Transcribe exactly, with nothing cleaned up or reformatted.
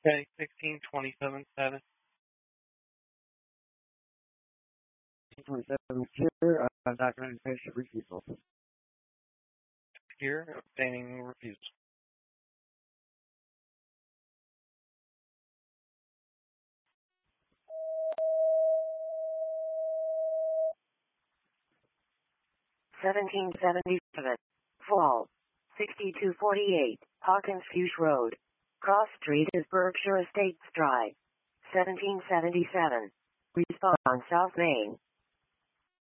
Okay, sixteen twenty-seven seven. twenty-seven here. Uh, documented patient refusal. Here, obtaining refusal. seventeen seventy-seven. Fall. sixty-two forty-eight. Hawkins Fuchs Road. Cross Street is Berkshire Estates Drive. seventeen seventy-seven. Response South Main.